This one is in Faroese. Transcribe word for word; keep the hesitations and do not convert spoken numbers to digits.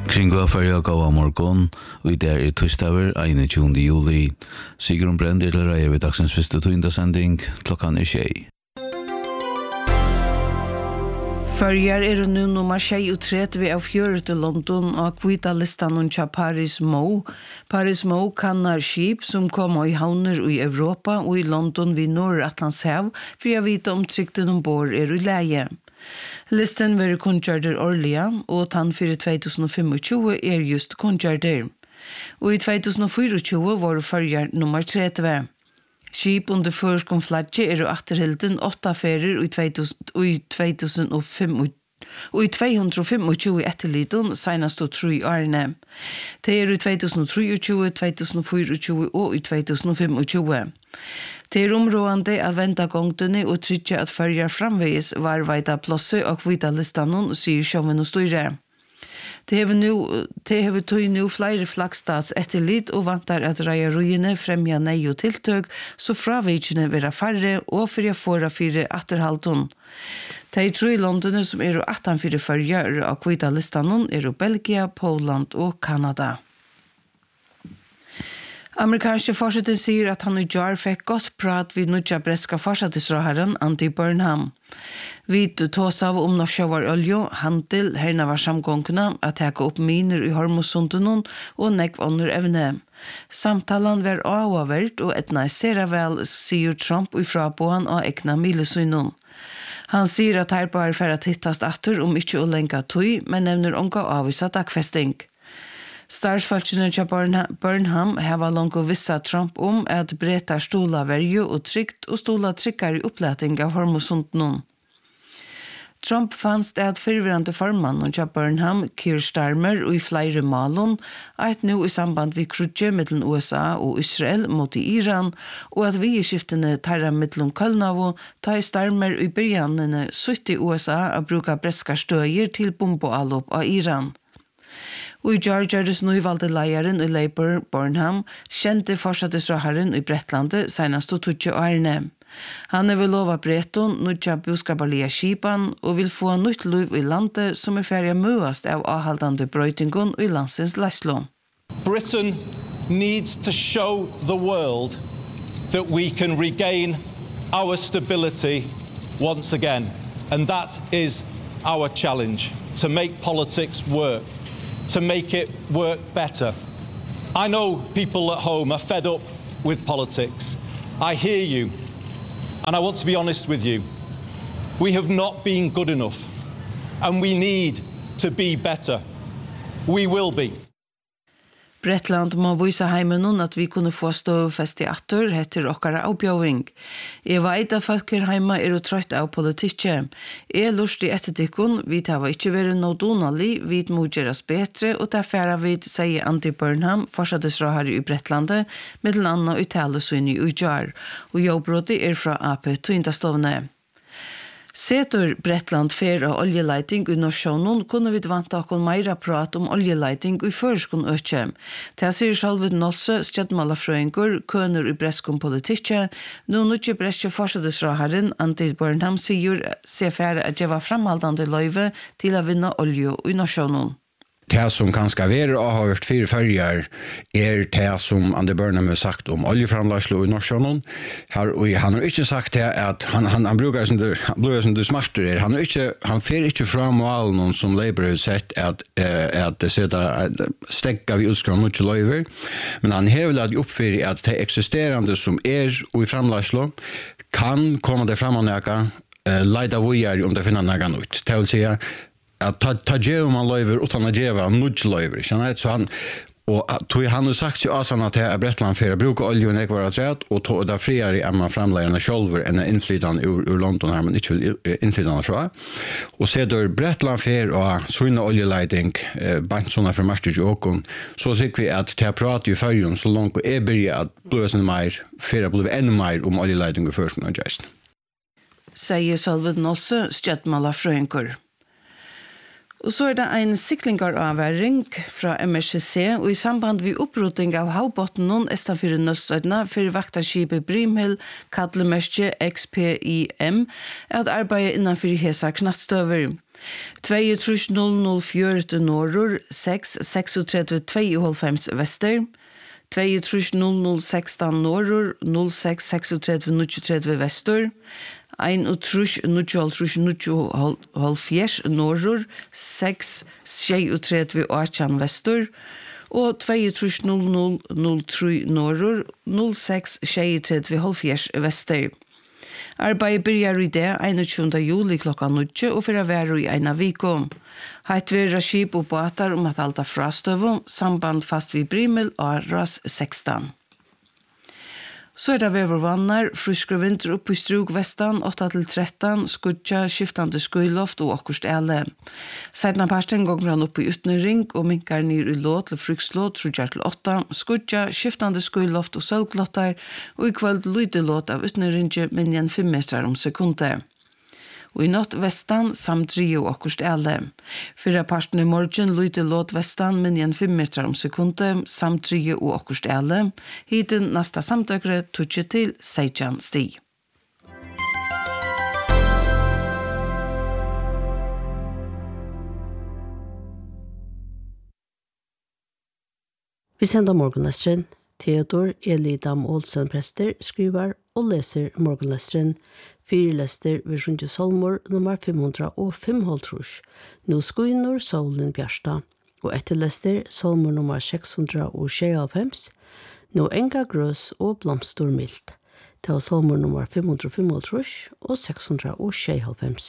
Kringva färja gav morgon och i där är torsdagar einogtjugunda juli. Sigrun Brend är till vid dagsens första tyndasändning klockan är tjej. Förjar är nu nummer tjugotrettio av fjörut i London och kvita listan under Paris Mo. Paris Mo kannar skip som kommer i havner i Europa och i London vid Nordatlantshav för att veta om trykten ombord är i läge. Listan var kungjörder årliga och tann för tjugohundratjugofem är just kungjörder. Och i tjugohundratjugofyra var förjar nummer trettio. Skip under förskom flagge är återhilden åtta färger i tjugohundrafem och i tvåhundratjugofem etterliten senast och tre årene. Det är i tjugohundratrettiotjugo, tjugohundrafyrtiotjugo och i tjugohundrafemtjugo. Det är områdande att vänta gångtene och trycka att följa framvägs var vajda plåse och vita listan, säger sjoven och styre. Det har nu det har tog nu flera flagstats etterlit och vantar att rejarujene främja nej och tilltök så fravägene vara färre och för att få fyra återhalton. Det är tre London som är åttan för förjar av kvita listan är Belgia, Poland och Kanada. Amerikanske forseten säger att han i jar fick gott prat vid nutja breska forsetesråharen Andy Burnham. Vid tås av om norska var olje, handel, herna var samgångna, att täcka upp miner i Hormusundunen och nekv under evne. Samtalen var avavert och etnaisera väl, säger Trump i frabåan av ekna milesynen. Han säger att här bara för att hittast atter om inte å länka tøy, men nämner onka avvisa dagfesting. Starsfalkene til Burnham har langt vissa Trump om at brettar stola verju og trygt og stola tryggare uppläting av Hormusundunen. Trump fanns at fyrverande formann til Burnham, Keir Starmer og i flere malon, at nu i samband vi krutje mellom U S A og Israel mot i Iran, og at vi i skiftene tarra mellom Kölnavo, ta i Starmer i byrjanene sutt i U S A å bruka breska støyer til bomboallop av Iran. Og i Georgias nøyvalde leieren i Labour, Burnham, kjente forsetesråharen i Bretlandet senast og tutje årene. Han er vil lova Breton, nødja buskabalia skipan, og vil få nytt liv i landet som er ferdig møast av avhaldande brøytingon i landsens Laslo. Britain needs to show the world that we can regain our stability once again. And that is our challenge, to make politics work. To make it work better. I know people at home are fed up with politics. I hear you, and I want to be honest with you. We have not been good enough, and we need to be better. We will be. Bretland må vise heimen at vi kunne få støvfest i atter etter okkara avbjøving. Jeg vet at folk her heima er trøtt av politikk. Jeg lurt i ettertikken, vi tar ikke være noe donalig, vi må gjøres bedre, og derfor vi sier Andy Burnham, forsetesråhare i Bretlandet, mellom annet uttalesyn i Ujar, og jobbrådet er fra A P Tøyndastovne. Setur Bretland fer av oljeleiting i Norsjonen kunne vi vanta okkur meira prat om oljeleiting i førskun økje. Det sier Sjálvud Nolse, stjødmalafrøyngur, køner i breskun politikkje, nå nødje breskje forsetesråharen Andy Burnham sier se fer at gjeva framhaldande løyve til å vinna olje i Norsjonen. Det som kanskje være og har vært fire førjer er det som Andy Burnham har sagt om oljeframlagslo i Norsjøen. Han har ikke sagt det at han, han, han bruker som det, han blir som det smarter er. Han, er ikke, han fer ikke fram av noen som Labour har sett at, at det setter stegga vi utskriver noe til løyver. Men han har vel at oppfyrir at det eksisterende som er og i framlagslo kan komme det fram av næga, leida vujar om det finner næga ut. Det vil si att ta ta ge man löver utan att ge man nudge löver. Så han och tog han har sagt ju asan att det är Bretland för att bruka olja och ekvara träd och ta där friare än man framlägger själver än inflytande ur, ur London här men inte vill inflytande från. Och så då Bretland för och såna oljeledning eh bant såna för master och så tycker vi att det pratar ju för så långt och är börja att blåsa mer för att bli ännu mer om oljeledning och forskning och just. Säger Sjálvud Nolse, stjødmalafrøyngur. Og så er det en siklingaravværing fra M R C C, og i samband med opprotting av havbotten estanfyrir Nølsøydna for vaktarskipet Brimhill, kallemerke X P I M, er at arbeide innanfor hesar knattstøver. to tre null null fire norror, seks seks tre to fem vester, to tre null null seksten norror, null seks seks tre ni tre vester, ein og trus nutjal trus nutjal halvfjers norror, seks tjei og tredve åtjan vestor, og to trus null null null tre norror, null seks tjei tredve halvfjers vester. Arbeidet byrjar i det einogtjúgunda juli klokka nutje og fyrir væru i eina viko. Heit vera skip og båtar om at halda frastøvum, samband fast vid Brimhill og ras sekstan. Så er det vevervannar, friskere vinter oppe i strug vestan, åtta til tretton, skudja, skiftande skuiloft og okkurst ele. Seidna parsten gonger han oppe i utnøring og minkar nir i låt til frukslåt, trudjar til åtta, skudja, skiftande skuiloft og sølglottar, og i kvöld lyde låt av utnøringe minjen fem metrar om sekundet. Og i natt vestan samt trio okkurst ele. Fyra parten i morgen lyde låt vestan minjen fem metrar om sekundet, samt trio og okkurst ele. Hiten nasta samtøkre tutsi til seitjan sti. Vi sender morgenlesteren. Theodor Elidam Olsen prester skriver og leser morgenlesteren. Fyrlester ved Sjunde Solmor nummer fem hundre og fem trus. Nå skuiner solen bjørsta. Og etterlester Solmor nummer seks hundre og tjuefem. Nå enga grøs og blomstor mildt. Det var Solmor nummer fem hundre og fem trus og seks hundre og tjuefem.